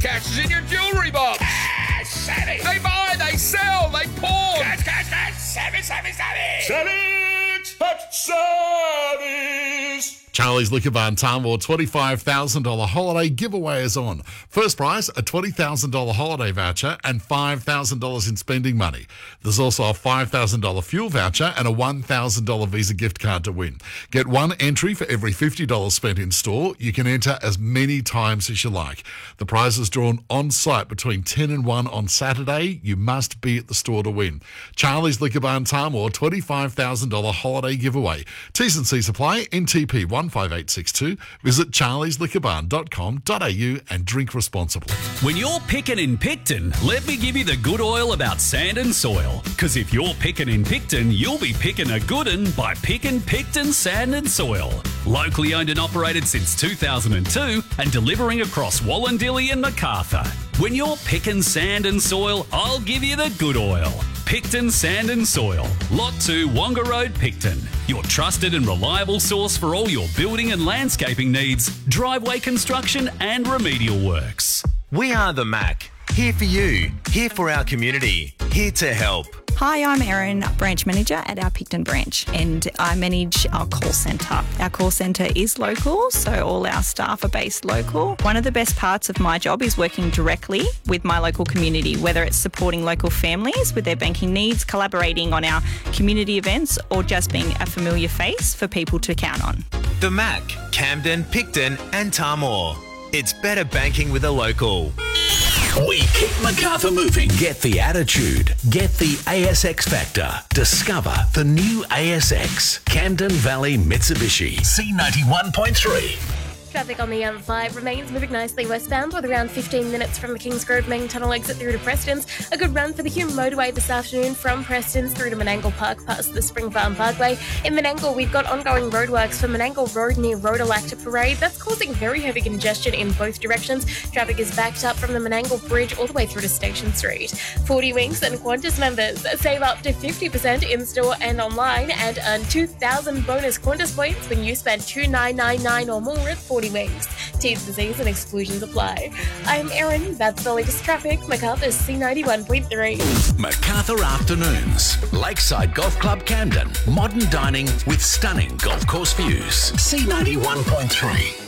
Cash is in your jewellery box. Cash, savage. They buy, they sell, they pawn. Cash, savage. Savage! Hot Savage! Charlie's Liquor Bar in Tamworth $25,000 holiday giveaway is on. First prize, a $20,000 holiday voucher and $5,000 in spending money. There's also a $5,000 fuel voucher and a $1,000 Visa gift card to win. Get one entry for every $50 spent in store. You can enter as many times as you like. The prize is drawn on site between 10 and 1 on Saturday. You must be at the store to win. Charlie's Liquor Bar in Tamworth $25,000 holiday giveaway. T's and C's apply. NTP 15862. Visit charliesliquorbarn.com.au and drink responsibly. When you're picking in Picton, let me give you the good oil about sand and soil. Because if you're picking in Picton, you'll be picking a good un by picking Picton Sand and Soil. Locally owned and operated since 2002 and delivering across Wallandilly and Macarthur. When you're picking sand and soil, I'll give you the good oil. Picton Sand and Soil, Lot 2, Wonga Road, Picton. Your trusted and reliable source for all your building and landscaping needs, driveway construction and remedial works. We are the Mac. Here for you, here for our community, here to help. Hi, I'm Erin, branch manager at our Picton branch, and I manage our call centre. Our call centre is local, so all our staff are based local. One of the best parts of my job is working directly with my local community, whether it's supporting local families with their banking needs, collaborating on our community events, or just being a familiar face for people to count on. The Mac, Camden, Picton and Tamworth. It's better banking with a local. We keep Macarthur moving. Get the attitude. Get the ASX factor. Discover the new ASX. Camden Valley Mitsubishi. C91.3. Traffic on the M5 remains moving nicely westbound with around 15 minutes from the Kingsgrove main tunnel exit through to Preston's. A good run for the Hume motorway this afternoon from Preston's through to Menangle Park past the Spring Farm Parkway. In Menangle, we've got ongoing roadworks for Menangle Road near Rhodolacta Parade. That's causing very heavy congestion in both directions. Traffic is backed up from the Menangle Bridge all the way through to Station Street. 40 Winks and Qantas members save up to 50% in-store and online and earn 2,000 bonus Qantas points when you spend $2,999 or more at 40 Winks. T's and C's and exclusions apply. I'm Erin, that's the latest traffic. Macarthur's C91.3. Macarthur Afternoons. Lakeside Golf Club Camden. Modern dining with stunning golf course views. C91.3.